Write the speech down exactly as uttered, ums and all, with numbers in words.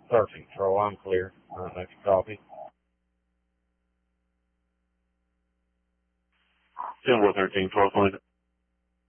Perfect, Control. I'm clear. Uh, next copy. ten four thirteen, twelve twenty.